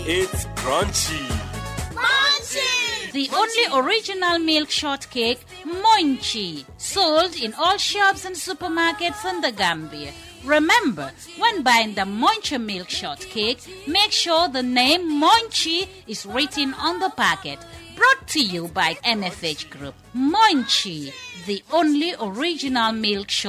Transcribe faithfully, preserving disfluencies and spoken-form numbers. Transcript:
It's crunchy. Munchie! The only original milk shortcake, Munchie, sold in all shops and supermarkets in the Gambia. Remember, when buying the Munchie milk shortcake, make sure the name Munchie is written on the packet. Brought to you by N F H Group. Munchie, the only original milk shortcake.